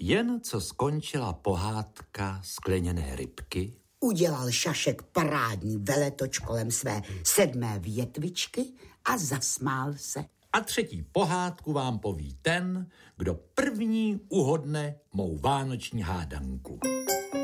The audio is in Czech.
Jen co skončila pohádka skleněné rybky, udělal Šašek parádní veletoč kolem své 7. větvičky a zasmál se. A 3. pohádku vám poví ten, kdo první uhodne mou vánoční hádanku.